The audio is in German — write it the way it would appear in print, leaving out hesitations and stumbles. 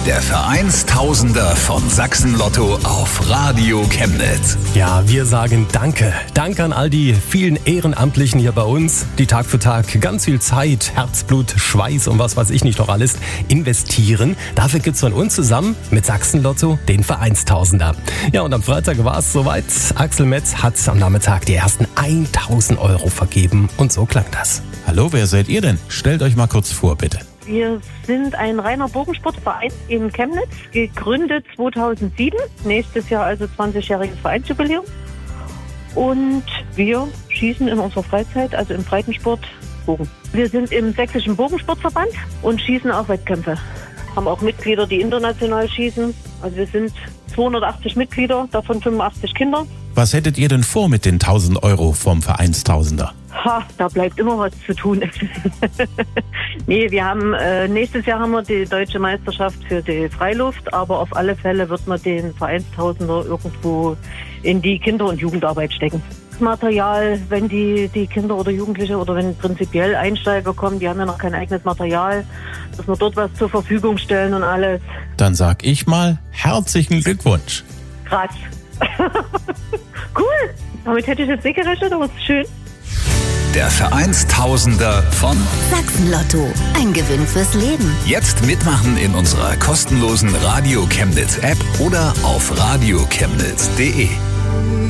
Der Vereinstausender von Sachsen-Lotto auf Radio Chemnitz. Ja, wir sagen Danke. Danke an all die vielen Ehrenamtlichen hier bei uns, die Tag für Tag ganz viel Zeit, Herzblut, Schweiß und was weiß ich nicht noch alles investieren. Dafür gibt's von uns zusammen mit Sachsen-Lotto den Vereinstausender. Ja, und am Freitag war es soweit. Axel Metz hat am Nachmittag die ersten 1.000 € vergeben und so klang das. Hallo, wer seid ihr denn? Stellt euch mal kurz vor, bitte. Wir sind ein reiner Bogensportverein in Chemnitz, gegründet 2007. Nächstes Jahr also 20-jähriges Vereinsjubiläum. Und wir schießen in unserer Freizeit, also im Breitensport, Bogen. Wir sind im Sächsischen Bogensportverband und schießen auch Wettkämpfe. Haben auch Mitglieder, die international schießen. Also wir sind 280 Mitglieder, davon 85 Kinder. Was hättet ihr denn vor mit den 1.000 € vom Vereinstausender? Da bleibt immer was zu tun. Nee, wir haben nächstes Jahr haben wir die deutsche Meisterschaft für die Freiluft, aber auf alle Fälle wird man den Vereinstausender irgendwo in die Kinder- und Jugendarbeit stecken. Material, wenn die Kinder oder Jugendliche oder wenn prinzipiell Einsteiger kommen, die haben ja noch kein eigenes Material, dass wir dort was zur Verfügung stellen und alles. Dann sag ich mal, herzlichen Glückwunsch. Krass. Cool. Damit hätte ich jetzt nicht gerechnet, aber es ist schön. Der Vereinstausender von Sachsen-Lotto. Ein Gewinn fürs Leben. Jetzt mitmachen in unserer kostenlosen Radio Chemnitz App oder auf radiochemnitz.de.